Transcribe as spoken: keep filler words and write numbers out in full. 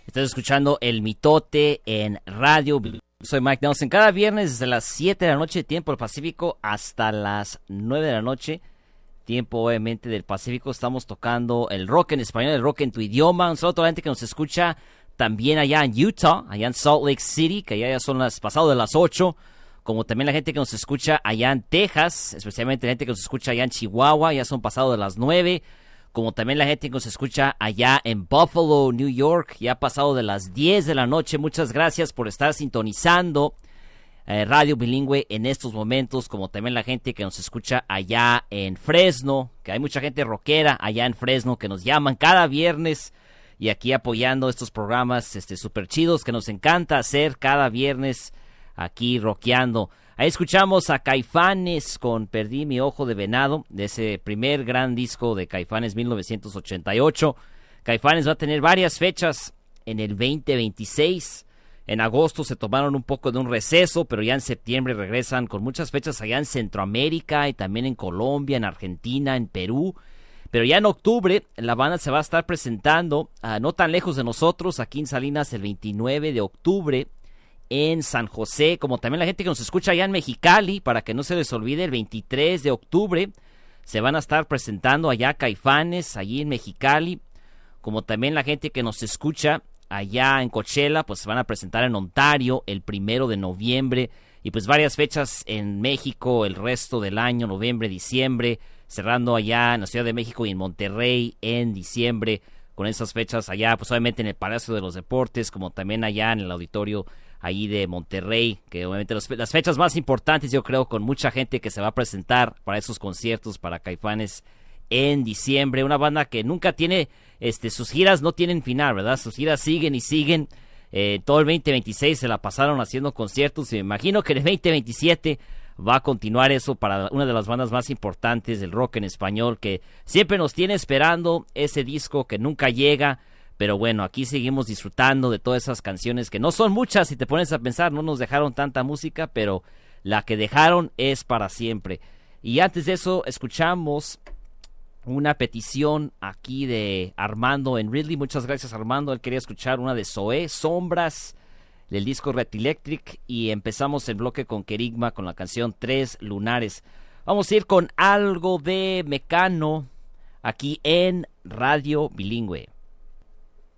Estás escuchando El Mitote en Radio. Soy Mike Nelson. Cada viernes desde las siete de la noche, tiempo del Pacífico, hasta las nueve de la noche, tiempo obviamente del Pacífico, estamos tocando el rock en español, el rock en tu idioma. Un saludo a toda la gente que nos escucha también allá en Utah, allá en Salt Lake City, que allá ya son las pasado de las ocho. Como también la gente que nos escucha allá en Texas, especialmente la gente que nos escucha allá en Chihuahua, ya son pasado de las nueve. Como también la gente que nos escucha allá en Buffalo, New York, ya ha pasado de las diez de la noche. Muchas gracias por estar sintonizando eh, Radio Bilingüe en estos momentos. Como también la gente que nos escucha allá en Fresno, que hay mucha gente rockera allá en Fresno que nos llaman cada viernes y aquí apoyando estos programas este súper chidos que nos encanta hacer cada viernes aquí rockeando. Ahí escuchamos a Caifanes con Perdí mi ojo de venado, de ese primer gran disco de Caifanes mil novecientos ochenta y ocho. Caifanes va a tener varias fechas en el veinte veintiséis. En agosto se tomaron un poco de un receso, pero ya en septiembre regresan con muchas fechas allá en Centroamérica y también en Colombia, en Argentina, en Perú. Pero ya en octubre la banda se va a estar presentando uh, no tan lejos de nosotros, aquí en Salinas, el veintinueve de octubre. En San José, como también la gente que nos escucha allá en Mexicali, para que no se les olvide, el veintitrés de octubre se van a estar presentando allá Caifanes, allí en Mexicali, como también la gente que nos escucha allá en Coachella, pues se van a presentar en Ontario el primero de noviembre, y pues varias fechas en México el resto del año, noviembre, diciembre, cerrando allá en la Ciudad de México y en Monterrey en diciembre, con esas fechas allá, pues obviamente en el Palacio de los Deportes, como también allá en el auditorio ahí de Monterrey, que obviamente los, las fechas más importantes, yo creo, con mucha gente que se va a presentar para esos conciertos para Caifanes en diciembre. Una banda que nunca tiene, este, sus giras no tienen final, ¿verdad? Sus giras siguen y siguen. Eh, todo el veinte veintiséis se la pasaron haciendo conciertos y me imagino que en el veinte veintisiete va a continuar eso para una de las bandas más importantes del rock en español, que siempre nos tiene esperando ese disco que nunca llega. Pero bueno, aquí seguimos disfrutando de todas esas canciones que no son muchas, si te pones a pensar, no nos dejaron tanta música, pero la que dejaron es para siempre. Y antes de eso, escuchamos una petición aquí de Armando en Ridley. Muchas gracias, Armando. Él quería escuchar una de Zoé, Sombras, del disco Red Electric. Y empezamos el bloque con Kerigma, con la canción Tres Lunares. Vamos a ir con algo de Mecano, aquí en Radio Bilingüe.